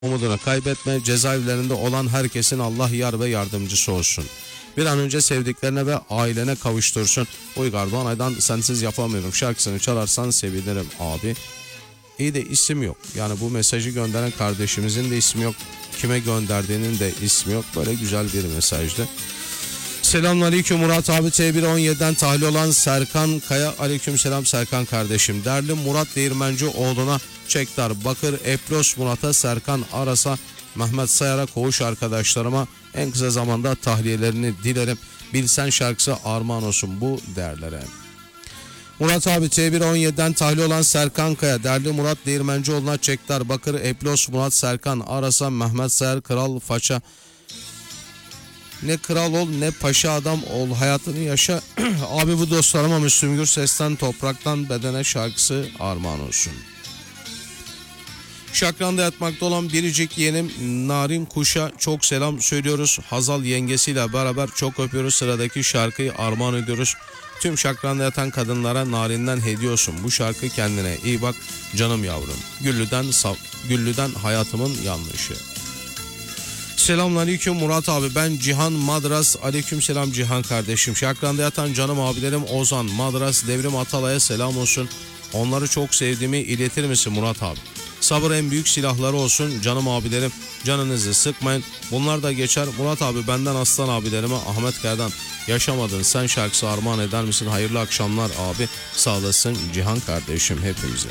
umudunu kaybetme. Cezaevlerinde olan herkesin Allah yar ve yardımcısı olsun. Bir an önce sevdiklerine ve ailene kavuştursun. Uygar Doğanay'dan Sensiz Yapamıyorum şarkısını çalarsan sevinirim abi. İyi de isim yok. Yani bu mesajı gönderen kardeşimizin de ismi yok. Kime gönderdiğinin de ismi yok. Böyle güzel bir mesajdı. Selamünaleyküm Murat abi, T117'den tahliye olan Serkan Kaya. Aleykümselam Serkan kardeşim. Değerli Murat Değirmenci oğluna Çektar, Bakır, Eplos Murat'a, Serkan Aras'a, Mehmet Sayar'a, koğuş arkadaşlarıma en kısa zamanda tahliyelerini dilerim. Bilsen şarkısı armağan olsun bu değerlere. Murat abi, T117'den tahliye olan Serkan Kaya. Değerli Murat Değirmencioğlu'na Çektar, Bakır, Eplos Murat, Serkan Aras'a, Mehmet Sayar, Kral Faça. Ne kral ol ne paşa adam ol, hayatını yaşa. Abi bu dostlarıma Müslüm Gürses'ten Topraktan Bedene şarkısı armağan olsun. Şakran'da yatmakta olan biricik yeğenim Narin Kuş'a çok selam söylüyoruz. Hazal yengesiyle beraber çok öpüyoruz. Sıradaki şarkıyı armağan ediyoruz. Tüm Şakran'da yatan kadınlara Narin'den hediye olsun. Bu şarkı kendine iyi bak canım yavrum. Güllü'den hayatımın yanlışı. Selamünaleyküm Murat abi, ben Cihan Madras. Aleykümselam Cihan kardeşim. Şakran'da yatan canım abilerim Ozan, Madras, Devrim Atalay'a selam olsun. Onları çok sevdiğimi iletir misin Murat abi? Sabır en büyük silahları olsun canım abilerim. Canınızı sıkmayın. Bunlar da geçer. Murat abi, benden aslan abilerime Ahmet Kaya'dan Yaşamadın Sen şarkısı armağan eder misin? Hayırlı akşamlar abi. Sağ olasın Cihan kardeşim hepimize.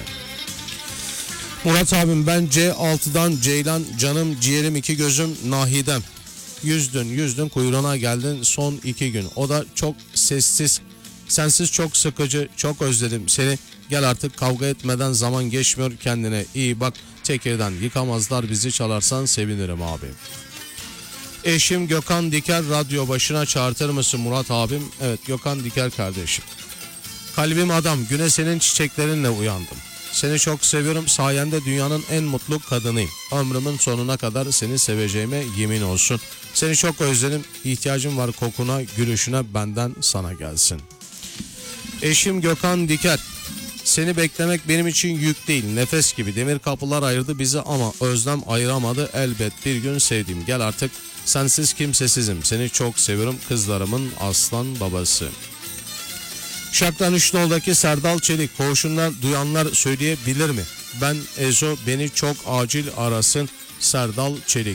Murat abim, ben C6'dan Ceylan, canım ciğerim iki gözüm Nahidem. Yüzdün kuyruğuna geldin son 2 gün. O da çok sessiz. Sensiz çok sıkıcı, çok özledim seni. Gel artık, kavga etmeden zaman geçmiyor, kendine iyi bak. Tekirdağ yıkamazlar bizi çalarsan sevinirim abi. Eşim Gökhan Diker, radyo başına çağırtır mısın Murat abim? Evet Gökhan Diker kardeşim. Kalbim adam, güne senin çiçeklerinle uyandım. Seni çok seviyorum, sayende dünyanın en mutlu kadınıyım. Ömrümün sonuna kadar seni seveceğime yemin olsun. Seni çok özledim, ihtiyacım var kokuna, gülüşüne, benden sana gelsin. Eşim Gökhan Diker, seni beklemek benim için yük değil, nefes gibi. Demir kapılar ayırdı bizi ama özlem ayıramadı. Elbet bir gün sevdiğim, gel artık, sensiz kimsesizim. Seni çok seviyorum, kızlarımın aslan babası. Şakran Üçnoğlu'daki Serdal Çelik, koğuşundan duyanlar söyleyebilir mi? Ben Ezo, beni çok acil arasın Serdal Çelik.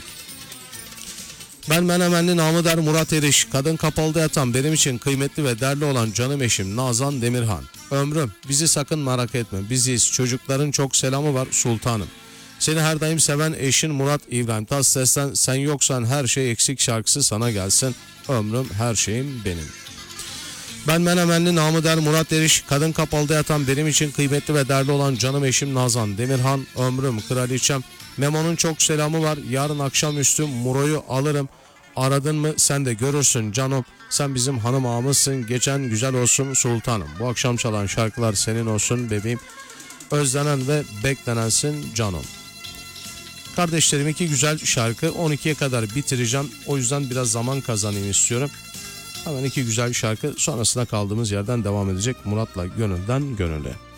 Ben Menemenli namı der Murat Eriş, kadın kapalıda yatan benim için kıymetli ve değerli olan canım eşim Nazan Demirhan. Ömrüm, bizi sakın merak etme, biziz, çocukların çok selamı var sultanım. Seni her daim seven eşin Murat İbrahim Tatlıses'ten Sen Yoksan Her Şey Eksik şarkısı sana gelsin. Ömrüm, her şeyim benim. Ben Menemenli namı der Murat Eriş, kadın kapalıda yatan benim için kıymetli ve değerli olan canım eşim Nazan Demirhan. Ömrüm, kraliçem. Memo'nun çok selamı var. Yarın akşamüstü Muro'yu alırım. Aradın mı sen de görürsün canım. Sen bizim hanım ağamızsın. Geçen güzel olsun sultanım. Bu akşam çalan şarkılar senin olsun bebeğim. Özlenen ve beklenensin canım. Kardeşlerim, 2 güzel şarkı, 12'ye kadar bitireceğim. O yüzden biraz zaman kazanayım istiyorum. Hemen 2 güzel şarkı, sonrasında kaldığımız yerden devam edecek Murat'la Gönülden Gönüle.